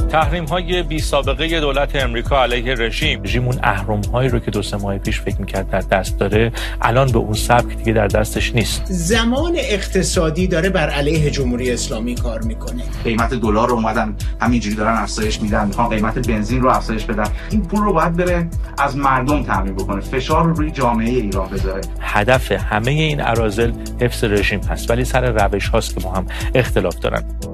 تحریم‌های بی سابقه دولت امریکا علیه رژیم اون اهرم‌هایی رو که 2-3 ماه پیش فکر می‌کرد در دست داره، الان به اون سبک دیگه در دستش نیست. زمان اقتصادی داره بر علیه جمهوری اسلامی کار میکنه. قیمت دلار رو اومدن همینجوری دارن افزایش میدن، میخوان قیمت بنزین رو افزایش بدن. این پول رو باید بره از مردم تامین بکنه، فشار رو روی جامعه ایران بذاره. هدف همه این اراذل حفظ رژیم هست، ولی سر روش هاست که با هم اختلاف دارن.